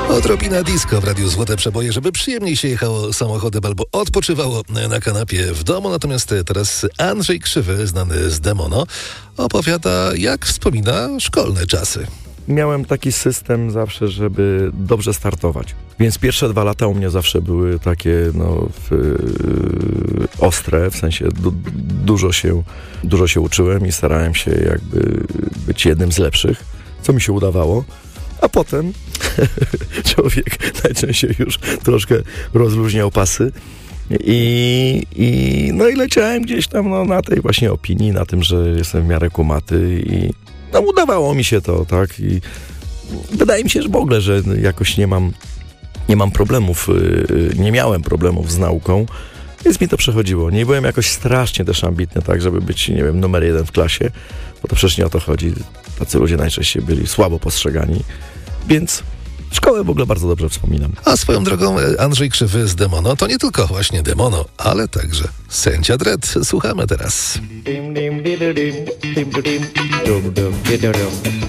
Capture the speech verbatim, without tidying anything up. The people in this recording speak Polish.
Odrobina disco w Radiu Złote Przeboje, żeby przyjemniej się jechało samochodem albo odpoczywało na kanapie w domu. Natomiast teraz Andrzej Krzywy, znany z Demono, opowiada, jak wspomina szkolne czasy. Miałem taki system zawsze, żeby dobrze startować. Więc pierwsze dwa lata u mnie zawsze były takie no, w, yy, ostre, w sensie du, dużo, się, dużo się uczyłem i starałem się jakby być jednym z lepszych, co mi się udawało. A potem człowiek najczęściej już troszkę rozluźniał pasy i, i, no i leciałem gdzieś tam no, na tej właśnie opinii, na tym, że jestem w miarę kumaty i no, udawało mi się to, tak? I wydaje mi się, że w ogóle, że jakoś nie mam, nie mam problemów, nie miałem problemów z nauką, więc mi to przechodziło. Nie byłem jakoś strasznie też ambitny, tak, żeby być, nie wiem, numer jeden w klasie, bo to przecież nie o to chodzi. Tacy ludzie najczęściej byli słabo postrzegani, więc szkołę w ogóle bardzo dobrze wspominam. A swoją drogą Andrzej Krzywy z Demono to nie tylko właśnie Demono, ale także Sędzia Dredd. Słuchamy teraz.